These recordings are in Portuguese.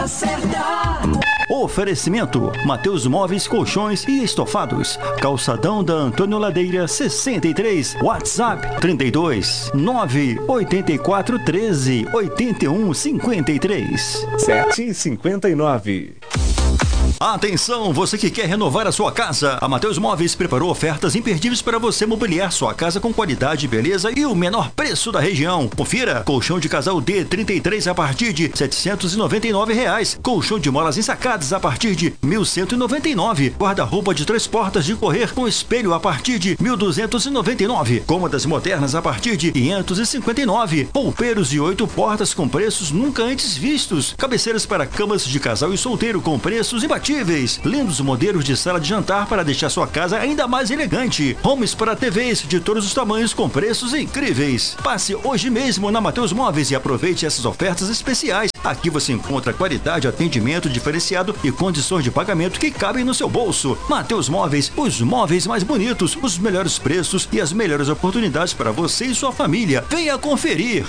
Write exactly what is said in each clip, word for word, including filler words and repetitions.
Acertar. Oferecimento: Mateus Móveis, Colchões e Estofados. Calçadão da Antônio Ladeira, sessenta e três. WhatsApp trinta e dois, nove oito quatro, treze, oitenta e um, cinquenta e três. sete e cinquenta e nove. Atenção, você que quer renovar a sua casa. A Mateus Móveis preparou ofertas imperdíveis para você mobiliar sua casa com qualidade, beleza e o menor preço da região. Confira: colchão de casal D trinta e três a partir de setecentos e noventa e nove reais. Colchão de molas ensacadas a partir de mil cento e noventa e nove. Guarda-roupa de três portas de correr com espelho a partir de mil duzentos e noventa e nove. Cômodas modernas a partir de quinhentos e cinquenta e nove. Roupeiros de oito portas com preços nunca antes vistos. Cabeceiras para camas de casal e solteiro com preços imbatíveis. Lindos modelos de sala de jantar para deixar sua casa ainda mais elegante. Homes para T Vs de todos os tamanhos com preços incríveis. Passe hoje mesmo na Mateus Móveis e aproveite essas ofertas especiais. Aqui você encontra qualidade, atendimento diferenciado e condições de pagamento que cabem no seu bolso. Mateus Móveis, os móveis mais bonitos, os melhores preços e as melhores oportunidades para você e sua família. Venha conferir!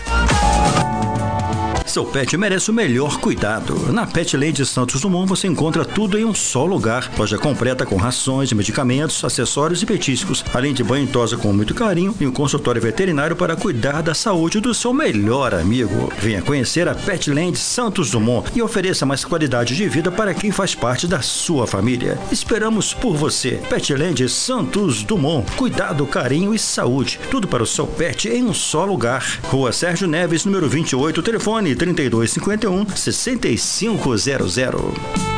Seu pet merece o melhor cuidado. Na Petland Santos Dumont você encontra tudo em um só lugar. Loja completa com rações, medicamentos, acessórios e petiscos, além de banho e tosa com muito carinho e um consultório veterinário para cuidar da saúde do seu melhor amigo. Venha conhecer a Petland Santos Dumont e ofereça mais qualidade de vida para quem faz parte da sua família. Esperamos por você. Petland Santos Dumont. Cuidado, carinho e saúde. Tudo para o seu pet em um só lugar. Rua Sérgio Neves, número vinte e oito, telefone trinta e dois, cinquenta e um, sessenta e cinco zero zero.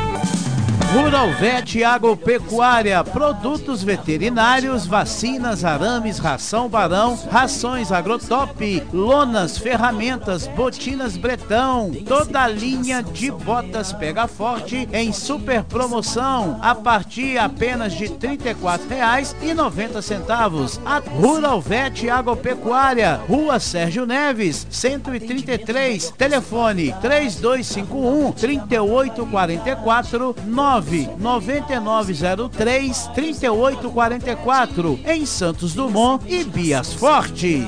Rural Vet Agropecuária, produtos veterinários, vacinas, arames, ração Barão, rações Agrotop, lonas, ferramentas, botinas Bretão, toda a linha de botas Pega Forte em super promoção, a partir apenas de trinta e quatro reais e noventa centavos. A Rural Vet Agropecuária, Rua Sérgio Neves, cento e trinta e três, telefone três dois cinco um, três oito quatro quatro, nove nove nove zero três, três oito quatro quatro, em Santos Dumont e Bias Fortes.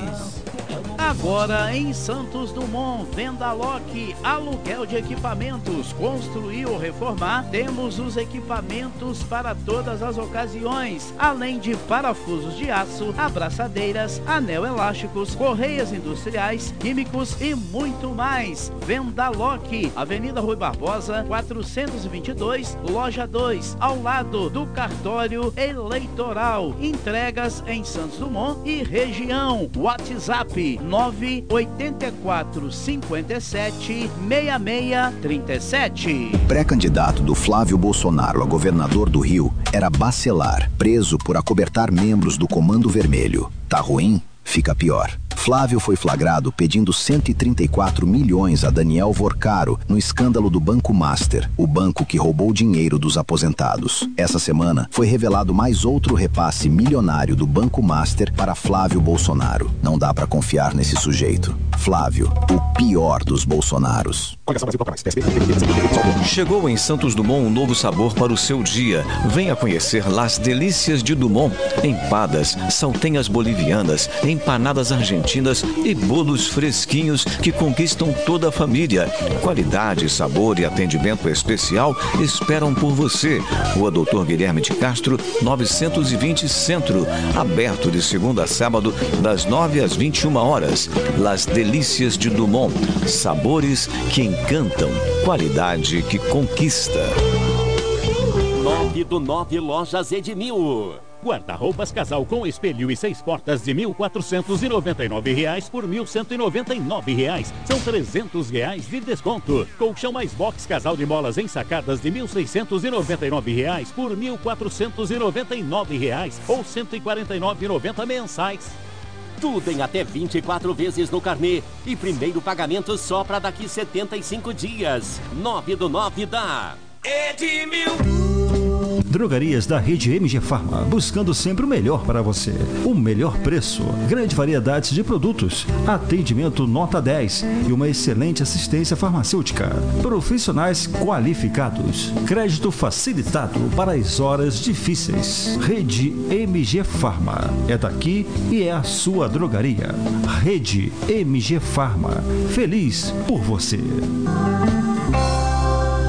Agora em Santos Dumont, Venda Lock, aluguel de equipamentos, construir ou reformar, temos os equipamentos para todas as ocasiões, além de parafusos de aço, abraçadeiras, anel elásticos, correias industriais, químicos e muito mais. Venda Lock, Avenida Rui Barbosa, quatrocentos e vinte e dois, loja dois, ao lado do cartório eleitoral. Entregas em Santos Dumont e região. WhatsApp nove oito quatro cinco sete, seis seis três sete. O pré-candidato do Flávio Bolsonaro a governador do Rio era Bacelar, preso por acobertar membros do Comando Vermelho. Tá ruim? Fica pior. Flávio foi flagrado pedindo cento e trinta e quatro milhões a Daniel Vorcaro no escândalo do Banco Master, o banco que roubou dinheiro dos aposentados. Essa semana foi revelado mais outro repasse milionário do Banco Master para Flávio Bolsonaro. Não dá pra confiar nesse sujeito. Flávio, o pior dos Bolsonaros. Chegou em Santos Dumont um novo sabor para o seu dia. Venha conhecer Las Delícias de Dumont. Empadas, saltenhas bolivianas, empanadas argentinas e bolos fresquinhos que conquistam toda a família. Qualidade, sabor e atendimento especial esperam por você. Rua Doutor Guilherme de Castro, novecentos e vinte Centro. Aberto de segunda a sábado, das nove às vinte e uma horas. Las Delícias de Dumont. Sabores que encantam. Qualidade que conquista. nove do nove Lojas Edmil. Guarda-roupas casal com espelho e seis portas de mil quatrocentos e noventa e nove reais por mil cento e noventa e nove reais. São trezentos reais de desconto. Colchão mais box casal de molas ensacadas de mil seiscentos e noventa e nove reais por mil quatrocentos e noventa e nove reais ou cento e quarenta e nove reais e noventa centavos mensais. Tudo em até vinte e quatro vezes no carnê e primeiro pagamento só para daqui setenta e cinco dias. nove do nove da Edmil. Drogarias da rede M G Farma, buscando sempre o melhor para você. O melhor preço, grande variedade de produtos, atendimento nota dez e uma excelente assistência farmacêutica. Profissionais qualificados, crédito facilitado para as horas difíceis. Rede M G Farma, é daqui e é a sua drogaria. Rede M G Farma, feliz por você.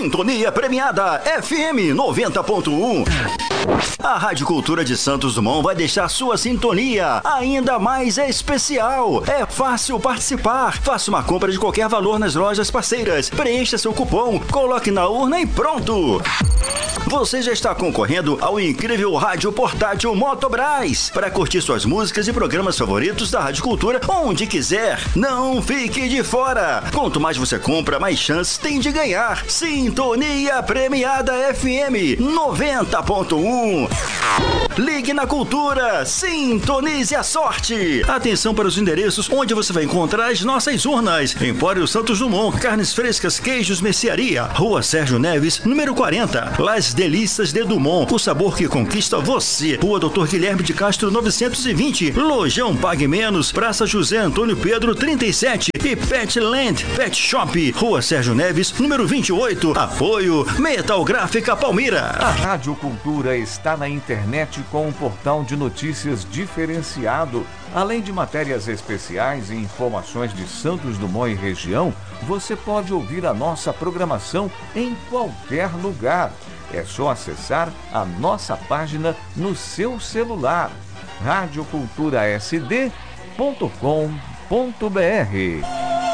Sintonia Premiada F M noventa ponto um. A Rádio Cultura de Santos Dumont vai deixar sua sintonia ainda mais especial. É fácil participar. Faça uma compra de qualquer valor nas lojas parceiras. Preencha seu cupom, coloque na urna e pronto. Você já está concorrendo ao incrível rádio portátil Motobras para curtir suas músicas e programas favoritos da Rádio Cultura onde quiser. Não fique de fora. Quanto mais você compra, mais chances tem de ganhar. Sintonia Premiada F M noventa ponto um. Ligue na Cultura, sintonize a sorte. Atenção para os endereços onde você vai encontrar as nossas urnas. Empório Santos Dumont, carnes frescas, queijos, mercearia. Rua Sérgio Neves, número quarenta. Las Delícias de Dumont, o sabor que conquista você. Rua Doutor Guilherme de Castro, novecentos e vinte. Lojão Pague Menos, Praça José Antônio Pedro, trinta e sete. E Petland Pet Shop, Rua Sérgio Neves, número vinte e oito. Apoio Metal Gráfica Palmira. A Rádio Cultura está na internet com um portal de notícias diferenciado. Além de matérias especiais e informações de Santos Dumont e região, você pode ouvir a nossa programação em qualquer lugar. É só acessar a nossa página no seu celular, rádio cultura s d ponto com ponto b r.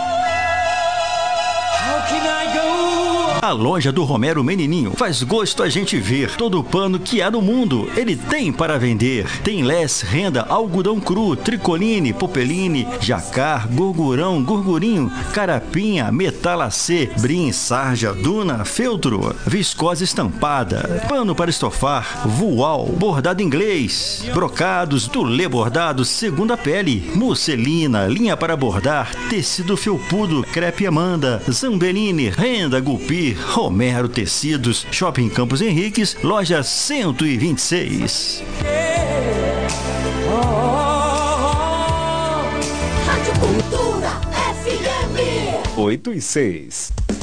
A loja do Romero Menininho faz gosto a gente ver. Todo o pano que há no mundo, ele tem para vender. Tem less, renda, algodão cru, tricoline, popeline, jacar, gorgurão, gorgurinho, carapinha, metalacê, brim, sarja, duna, feltro, viscose estampada, pano para estofar, voal, bordado inglês, brocados, dulê bordado, segunda pele, musselina, linha para bordar, tecido felpudo, crepe Amanda, zambeline, renda, gupi, Romero Tecidos, Shopping Campos Henriques, loja cento e vinte e seis. Rádio Cultura F M oito e seis.